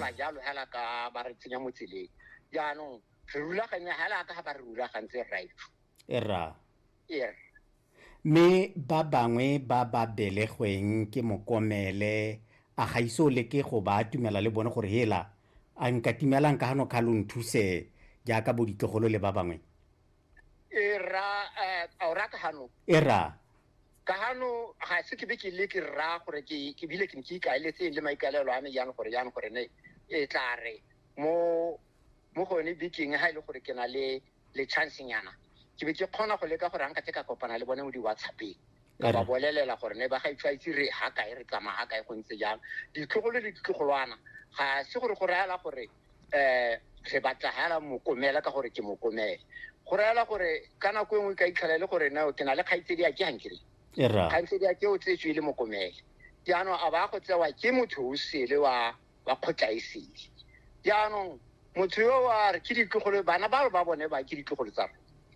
ra jalo hela ka ba re tsenya mo tseleng jaanong re rulaganya hela ka ba re rulagantse right era yeah me ba bangwe ba belegweng ke mokomele a gaiso le ke go ba tumela le bone gore hela a nka timelang ka hano khalong thuse jaaka bo ditlogolo le ba bangwe era aura ka hano era ka hano ga se ke be ke le ke rra gore ke bile ke ikaeletse le maikalelo a me jang gore ne e tla re mo gone biking ha ile gore ke na le chance nyana ke be ke khona go leka gore anka ka kopana le bone mo di WhatsApp-eng ka ba bolelela gore ne ba ga itse re ha kae re tsama ha kae go ntse jang ditlogolo le ditlogolwana ga se gore go reala gore re batla hala mokomela ka gore ke mokomela go reala gore kana go engwe ka itlhalele gore na ke na le khaitsedi ya ke hankere era khaitsedi ya ke o tsetswe le mokomela diano a ba go tsewa ke motho o sele wa khotlaisile diano motho yo wa re ke ditlogolo bana ba bone ba ke ditlogolo tsa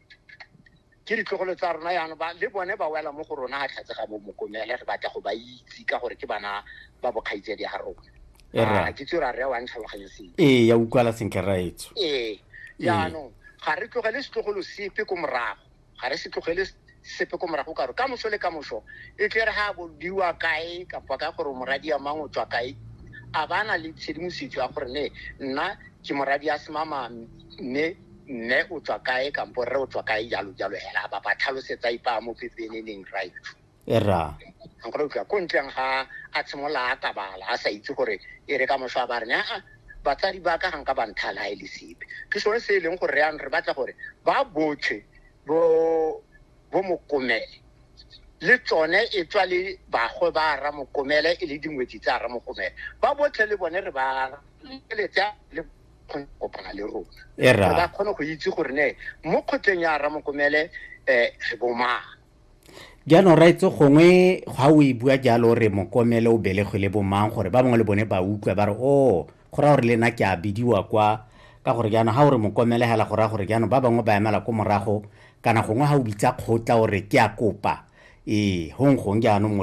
rona yana ba le bone ba wela mo go rona ha tlhatsega mo mokomela re batla go ba itse ka gore ke bana ba bokhaitsedi ha rona ke tsura re wa ntlhaloganya se ya ukwala senke raetso jaanong ga re tlogele setlogolo sepe ko morago ga re se tlogele sepe ko morago ka re ka moso le ka moso e tle re ha bodiwa kae kapa ka gore moradi ya mango tswa kae a bana le tshedimosetso ya gore ne nna ke moradi ya semama ne o tswa kae kampo re o tswa kae jalo hela ba tlhalosetsa ipa mo pepeneneng right era go tla ko ntleng ga a tshimola ka bala a sa itse gore e re ka moso ba rena batsadi ba ka hanga ba nthala ile sipe ke sone se leng gore re batla gore ba botlhe bo mokomele le tsone e tswa le bagwe ba ra mokomele e le dingwetsi tsa ra mokomele ba botlhe le bone re ba letsa le kopana le rona era ba khona go itse gore ne mo khotleng ya ra mokomele re boma jaanong ra itse gongwe ga o e bua jalo re mokomele o belegwe le bomang gore ba bangwe le bone ba utlwa ba re go ra gore le nna ke a bidiwa kwa ka gore jaanong ga o re mokomele hela go ra gore jaanong ba bangwe ba emela ko morago kana gongwe ga o bitsa kgotla o re ke a kopa gong jaanong